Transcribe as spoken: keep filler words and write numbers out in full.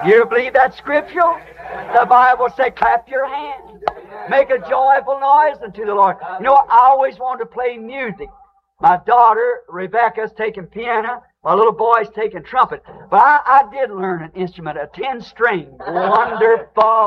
You believe that scriptural? The Bible said, clap your hands. Make a joyful noise unto the Lord. You know, I always wanted to play music. My daughter, Rebecca's taking piano. My little boy's taking trumpet. But I, I did learn an instrument, a ten-string. Wonderful.